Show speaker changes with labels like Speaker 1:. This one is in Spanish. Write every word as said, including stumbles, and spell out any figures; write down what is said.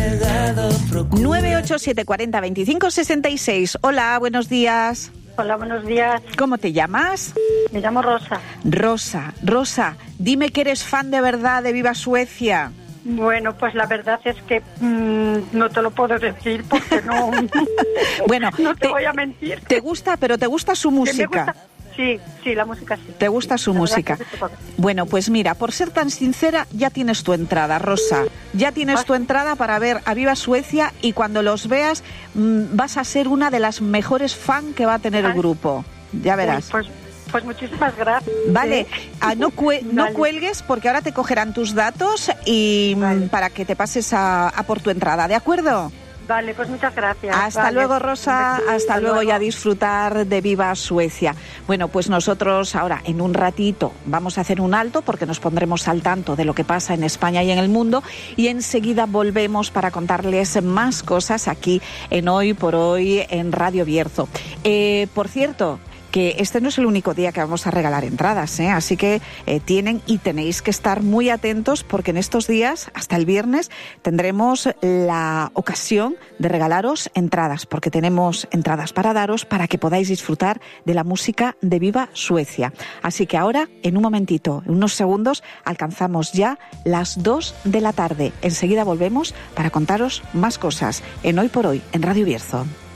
Speaker 1: nueve ocho siete cuatro cero veinticinco sesenta y seis. Hola, buenos días.
Speaker 2: Hola, buenos días.
Speaker 1: ¿Cómo te llamas?
Speaker 2: Me llamo Rosa.
Speaker 1: Rosa, Rosa, dime que eres fan de verdad de Viva Suecia.
Speaker 2: Bueno, pues la verdad es que mmm, no te lo puedo decir porque no...
Speaker 1: Bueno,
Speaker 2: no te,
Speaker 1: te
Speaker 2: voy a mentir.
Speaker 1: ¿Te gusta, pero te gusta su música?
Speaker 2: Gusta, sí, sí, la música sí.
Speaker 1: ¿Te gusta su la música? Es que bueno, pues mira, por ser tan sincera, ya tienes tu entrada, Rosa. Ya tienes tu entrada para ver a Viva Suecia y cuando los veas mmm, vas a ser una de las mejores fan que va a tener el grupo. Ya verás.
Speaker 2: Uy, pues... Pues muchísimas gracias.
Speaker 1: Vale, ah, no, cue- no vale. cuelgues porque ahora te cogerán tus datos y vale. para que te pases a, a por tu entrada, ¿de acuerdo?
Speaker 2: Vale, pues muchas gracias.
Speaker 1: Hasta
Speaker 2: vale.
Speaker 1: luego, Rosa, hasta, hasta luego, luego y a disfrutar de Viva Suecia. Bueno, pues nosotros ahora en un ratito vamos a hacer un alto porque nos pondremos al tanto de lo que pasa en España y en el mundo y enseguida volvemos para contarles más cosas aquí en Hoy por Hoy en Radio Bierzo. Eh, por cierto, que este no es el único día que vamos a regalar entradas, ¿eh? Así que eh, tienen y tenéis que estar muy atentos porque en estos días, hasta el viernes, tendremos la ocasión de regalaros entradas, porque tenemos entradas para daros para que podáis disfrutar de la música de Viva Suecia. Así que ahora, en un momentito, en unos segundos, alcanzamos ya las dos de la tarde. Enseguida volvemos para contaros más cosas en Hoy por Hoy, en Radio Bierzo.